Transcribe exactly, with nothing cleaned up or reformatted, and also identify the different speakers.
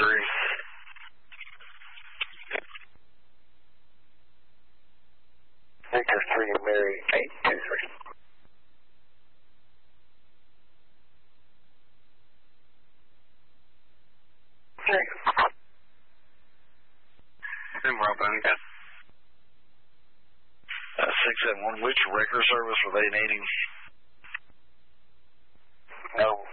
Speaker 1: three. Victor three, Mary eight two three. Three.
Speaker 2: And we're open again.
Speaker 3: Uh, six seven one, which record service were they needing?
Speaker 1: No.